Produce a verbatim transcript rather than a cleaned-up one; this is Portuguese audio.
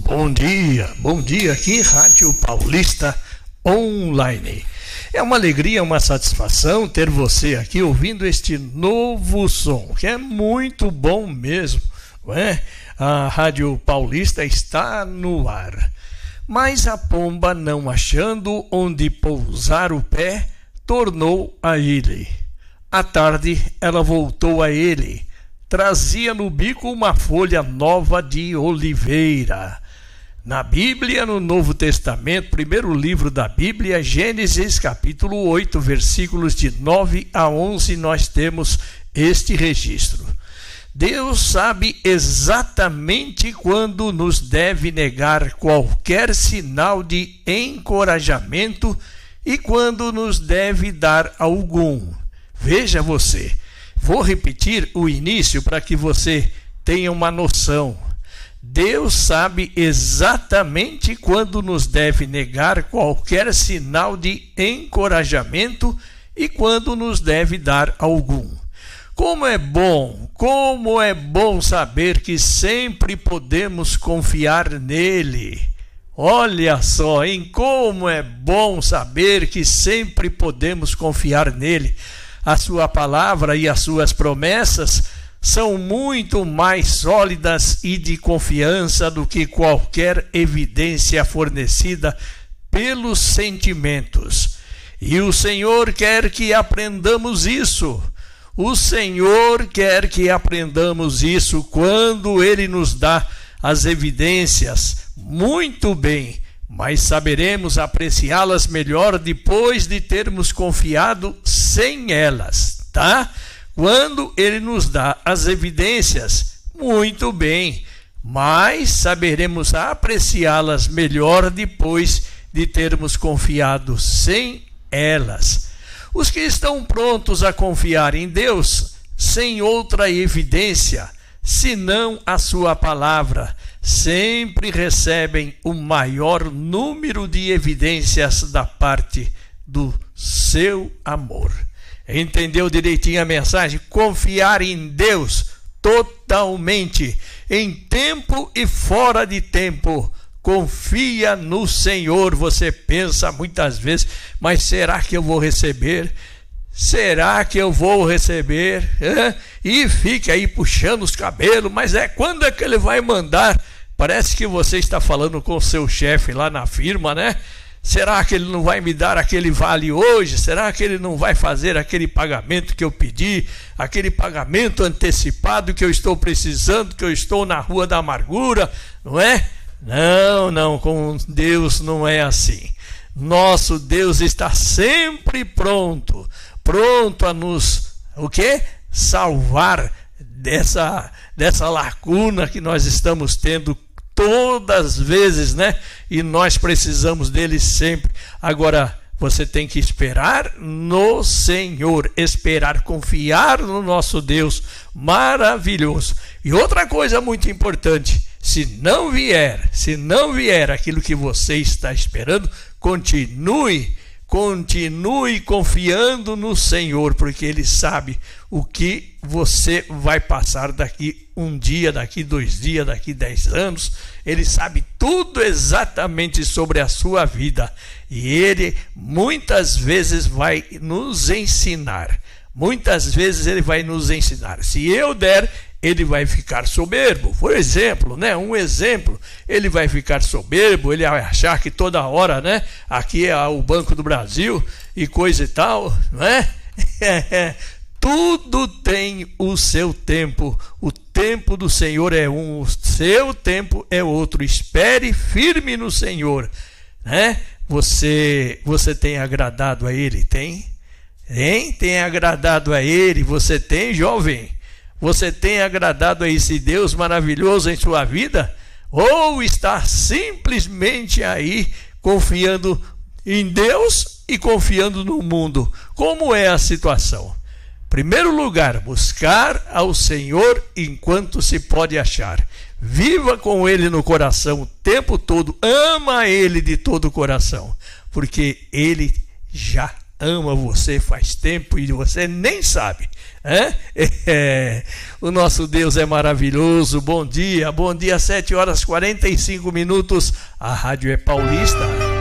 Bom dia, bom dia aqui, Rádio Paulista Online. É uma alegria, uma satisfação ter você aqui ouvindo este novo som, que é muito bom mesmo, não é? A Rádio Paulista está no ar. Mas a pomba, não achando onde pousar o pé, tornou a ele. À tarde, ela voltou a ele. Trazia no bico uma folha nova de oliveira. Na Bíblia, no Novo Testamento, primeiro livro da Bíblia, Gênesis capítulo oito, versículos de nove a onze, nós temos este registro. Deus sabe exatamente quando nos deve negar qualquer sinal de encorajamento e quando nos deve dar algum. Veja você, vou repetir o início para que você tenha uma noção. Deus sabe exatamente quando nos deve negar qualquer sinal de encorajamento e quando nos deve dar algum. Como é bom, como é bom saber que sempre podemos confiar nele. Olha só, hein? Como é bom saber que sempre podemos confiar nele. A sua palavra e as suas promessas são muito mais sólidas e de confiança do que qualquer evidência fornecida pelos sentimentos. E o Senhor quer que aprendamos isso. O Senhor quer que aprendamos isso quando Ele nos dá as evidências. Muito bem, mas saberemos apreciá-las melhor depois de termos confiado sem elas, tá? Quando Ele nos dá as evidências, muito bem, mas saberemos apreciá-las melhor depois de termos confiado sem elas. Os que estão prontos a confiar em Deus, sem outra evidência, senão a sua palavra, sempre recebem o maior número de evidências da parte do seu amor. Entendeu direitinho a mensagem? Confiar em Deus totalmente, em tempo e fora de tempo. Confia no Senhor. Você pensa muitas vezes, mas será que eu vou receber? Será que eu vou receber? É? E fica aí puxando os cabelos, mas é quando é que ele vai mandar? Parece que você está falando com o seu chefe lá na firma, né? Será que ele não vai me dar aquele vale hoje? Será que ele não vai fazer aquele pagamento que eu pedi? Aquele pagamento antecipado que eu estou precisando, que eu estou na rua da amargura, não é? Não, não, com Deus não é assim. Nosso Deus está sempre pronto, pronto a nos, o quê? Salvar dessa, dessa lacuna que nós estamos tendo todas as vezes, né? E nós precisamos dele sempre. Agora, você tem que esperar no Senhor, esperar, confiar no nosso Deus maravilhoso. E outra coisa muito importante, se não vier, se não vier aquilo que você está esperando, continue, continue confiando no Senhor, porque Ele sabe o que você vai passar daqui um dia, daqui dois dias, daqui dez anos. Ele sabe tudo exatamente sobre a sua vida e Ele muitas vezes vai nos ensinar. Muitas vezes Ele vai nos ensinar. Se eu der, ele vai ficar soberbo, por exemplo, né? Um exemplo, ele vai ficar soberbo, ele vai achar que toda hora, né? Aqui é o Banco do Brasil e coisa e tal, né? Tudo tem o seu tempo, o tempo do Senhor é um, o seu tempo é outro. Espere firme no Senhor, né? Você, você tem agradado a Ele, tem? Tem? Tem agradado a Ele, você tem, jovem? Você tem agradado a esse Deus maravilhoso em sua vida? Ou está simplesmente aí confiando em Deus e confiando no mundo? Como é a situação? Primeiro lugar, buscar ao Senhor enquanto se pode achar. Viva com Ele no coração o tempo todo. Ama Ele de todo o coração, porque Ele já ama você faz tempo e você nem sabe. É? É. O nosso Deus é maravilhoso. Bom dia, bom dia, sete horas e quarenta e cinco minutos. A rádio é paulista.